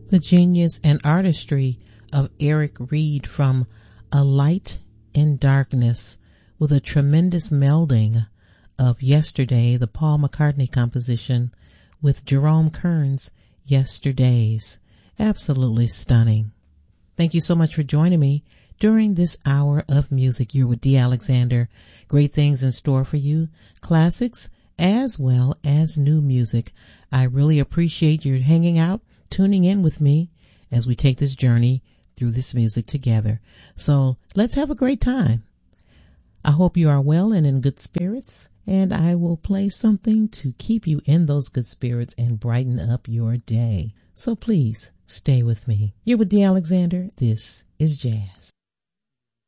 The genius and artistry of Eric Reed from A Light in Darkness, with a tremendous melding of Yesterday, the Paul McCartney composition, with Jerome Kern's Yesterdays. Absolutely stunning. Thank you so much for joining me during this hour of music. You're with Dee Alexander. Great things in store for you, classics as well as new music. I really appreciate your hanging out, tuning in with me as we take this journey through this music together. So let's have a great time. I hope you are well and in good spirits, and I will play something to keep you in those good spirits and brighten up your day. So please stay with me. You're with Dee Alexander. This is Jazz.